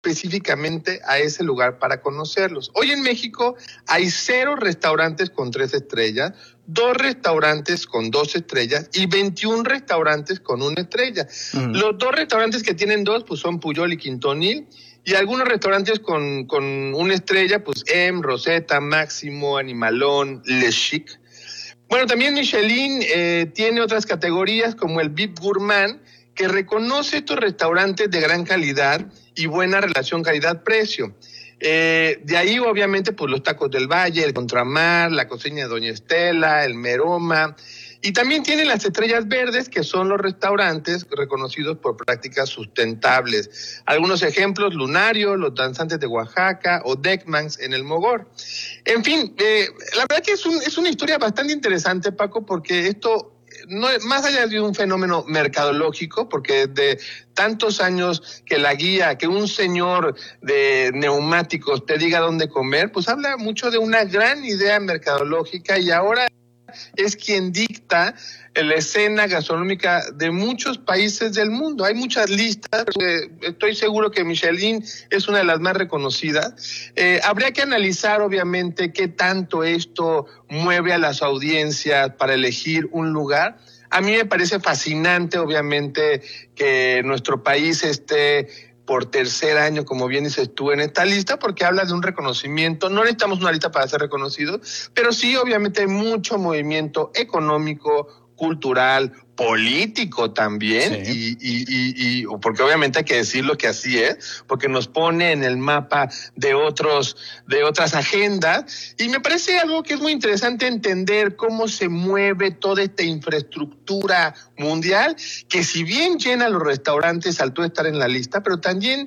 específicamente a ese lugar para conocerlos. Hoy en México hay 0 restaurantes con 3 estrellas, 2 restaurantes con 2 estrellas y 21 restaurantes con 1 estrella. Los 2 restaurantes que tienen 2 pues son Pujol y Quintonil, y algunos restaurantes con 1 estrella, pues Rosetta, Máximo, Animalón, Le Chic. Bueno, también Michelin tiene otras categorías como el VIP Gourmand, que reconoce estos restaurantes de gran calidad y buena relación calidad-precio. De ahí, obviamente, pues los Tacos del Valle, el Contramar, la Cocina de Doña Estela, el Meroma. Y también tiene las Estrellas Verdes, que son los restaurantes reconocidos por prácticas sustentables. Algunos ejemplos: Lunario, Los Danzantes de Oaxaca o Deckmans en el Mogor. En fin, la verdad que es una historia bastante interesante, Paco, porque esto no es más allá de un fenómeno mercadológico, porque de tantos años que la guía, que un señor de neumáticos te diga dónde comer, pues habla mucho de una gran idea mercadológica, y ahora es quien dicta la escena gastronómica de muchos países del mundo. Hay muchas listas, estoy seguro que Michelin es una de las más reconocidas. Habría que analizar, obviamente, qué tanto esto mueve a las audiencias para elegir un lugar. A mí me parece fascinante, obviamente, que nuestro país esté por tercer año, como bien dices tú, en esta lista, porque habla de un reconocimiento. No necesitamos una lista para ser reconocidos, pero sí, obviamente, hay mucho movimiento económico, cultural, político también, sí. y porque obviamente hay que decirlo que así es, porque nos pone en el mapa de otras agendas, y me parece algo que es muy interesante entender cómo se mueve toda esta infraestructura mundial, que si bien llena los restaurantes al tú estar en la lista, pero también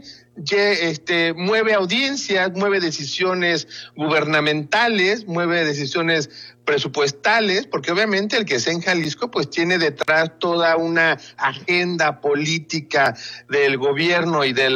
mueve audiencias, mueve decisiones gubernamentales, mueve decisiones presupuestales, porque obviamente el que sea en Jalisco pues tiene detrás toda una agenda política del gobierno y de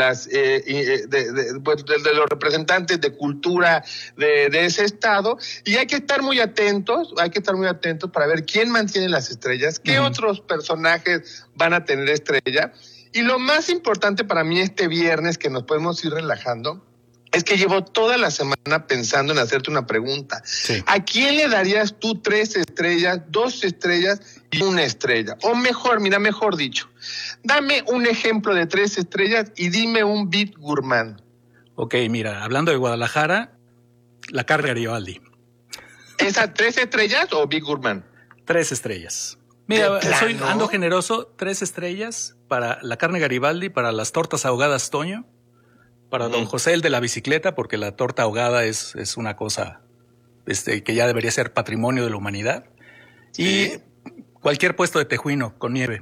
los representantes de cultura de ese estado, y hay que estar muy atentos para ver quién mantiene las estrellas, qué otros personajes van a tener estrella. Y lo más importante para mí este viernes, que nos podemos ir relajando, es que llevo toda la semana pensando en hacerte una pregunta. Sí. ¿A quién le darías tú 3 estrellas, 2 estrellas y 1 estrella? O mejor dicho, dame un ejemplo de 3 estrellas y dime un VIP Gourmand. Ok, mira, hablando de Guadalajara, la Carne Garibaldi. ¿Esa 3 estrellas o VIP Gourmand? 3 estrellas. Mira, ando generoso, 3 estrellas para la Carne Garibaldi, para las tortas ahogadas Toño, para don José el de la bicicleta, porque la torta ahogada es una cosa que ya debería ser patrimonio de la humanidad. Sí. Y cualquier puesto de tejuino con nieve.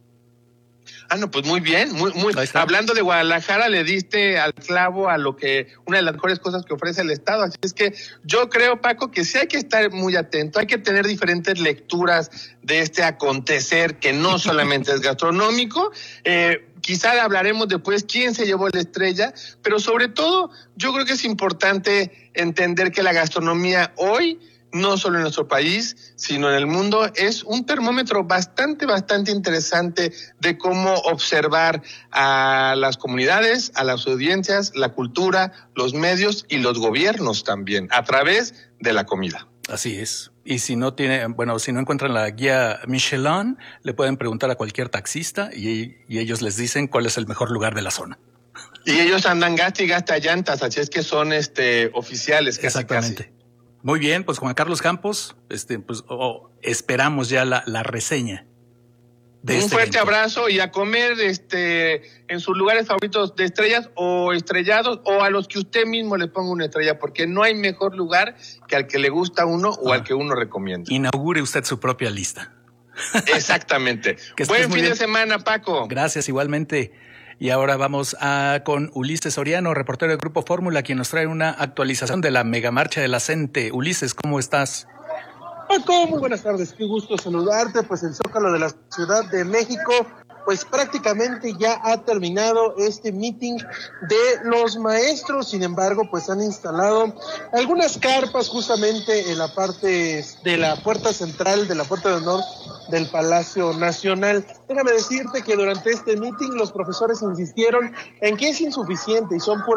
No, pues muy bien, muy. Hablando de Guadalajara, le diste al clavo a una de las mejores cosas que ofrece el Estado. Así es que yo creo, Paco, que sí hay que estar muy atento, hay que tener diferentes lecturas de este acontecer que no solamente es gastronómico. Quizá hablaremos después quién se llevó la estrella, pero sobre todo yo creo que es importante entender que la gastronomía hoy, no solo en nuestro país, sino en el mundo, es un termómetro bastante interesante de cómo observar a las comunidades, a las audiencias, la cultura, los medios y los gobiernos también, a través de la comida. Así es. Y si no encuentran la guía Michelin, le pueden preguntar a cualquier taxista y ellos les dicen cuál es el mejor lugar de la zona. Y ellos andan gasta y gasta llantas, así es que son oficiales. Exactamente. Casi. Muy bien, pues Juan Carlos Campos, esperamos ya la reseña. Un fuerte abrazo y a comer en sus lugares favoritos de estrellas o estrellados, o a los que usted mismo le ponga una estrella, porque no hay mejor lugar que al que le gusta a uno o al que uno recomienda. Inaugure usted su propia lista. Exactamente. Buen fin de semana, Paco. Gracias, igualmente. Y ahora vamos con Ulises Soriano, reportero del Grupo Fórmula, quien nos trae una actualización de la megamarcha de la CENTE. Ulises, ¿cómo estás? Paco, muy buenas tardes, qué gusto saludarte. Pues el Zócalo de la Ciudad de México pues prácticamente ya ha terminado este meeting de los maestros. Sin embargo, pues han instalado algunas carpas justamente en la parte de la puerta central, de la puerta de honor del Palacio Nacional. Déjame decirte que durante este meeting los profesores insistieron en que es insuficiente y son puras